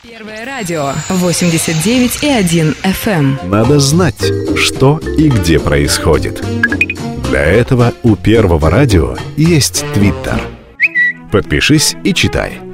Первое радио 89,1 FM. Надо знать, что и где происходит. Для этого у Первого радио есть Твиттер. Подпишись и читай.